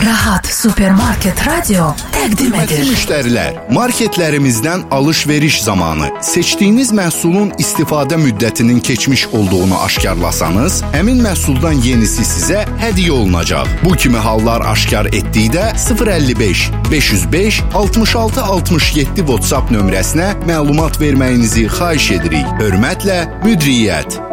Rahat Supermarket Radio təqdim edir. Müştərilər, marketlərimizdən alış-veriş zamanı seçdiyiniz məhsulun istifadə müddətinin keçmiş olduğunu aşkarlasanız, həmin məhsuldan yenisi sizə hədiyyə olunacaq. Bu kimi hallar aşkar etdikdə 055 505 66 67 WhatsApp nömrəsinə məlumat verməyinizi xahiş edirik. Hörmətlə, Müdiriyyət.